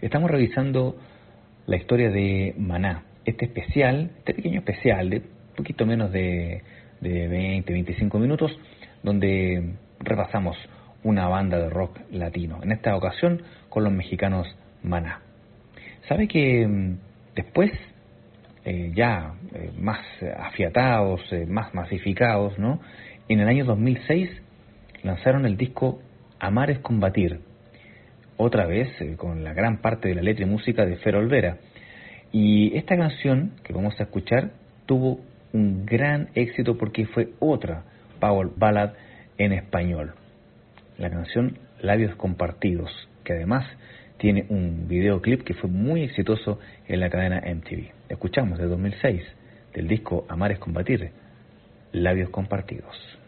Estamos revisando la historia de Maná, este pequeño especial de un poquito menos de 20, 25 minutos, donde repasamos una banda de rock latino, en esta ocasión con los mexicanos Maná. ¿Sabe que después, más afiatados, más masificados, ¿no? En el año 2006 lanzaron el disco Amar es Combatir, otra vez con la gran parte de la letra y música de Fero Olvera. Y esta canción que vamos a escuchar tuvo un gran éxito porque fue otra power ballad en español. La canción Labios Compartidos, que además tiene un videoclip que fue muy exitoso en la cadena MTV. Escuchamos de 2006, del disco Amar es Combatir, Labios Compartidos.